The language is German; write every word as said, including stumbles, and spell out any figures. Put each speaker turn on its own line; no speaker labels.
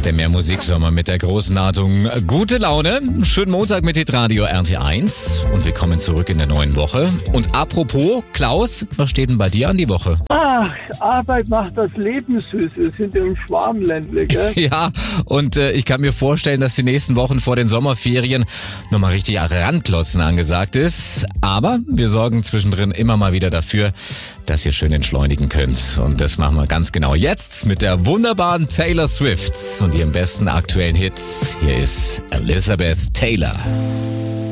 Der Mehrmusiksommer mit der großen Ladung gute Laune. Schönen Montag mit Hitradio R T eins und wir kommen zurück in der neuen Woche. Und apropos, Klaus, was steht denn bei dir an die Woche?
Ach, Arbeit macht das Leben süß. Wir sind ja im Schwarmländle, gell?
Ja, und äh, ich kann mir vorstellen, dass die nächsten Wochen vor den Sommerferien nochmal richtig Ranklotzen angesagt ist. Aber wir sorgen zwischendrin immer mal wieder dafür, dass ihr schön entschleunigen könnt. Und das machen wir ganz genau jetzt mit der wunderbaren Taylor Swift und ihrem besten aktuellen Hit. Hier ist Elizabeth Taylor.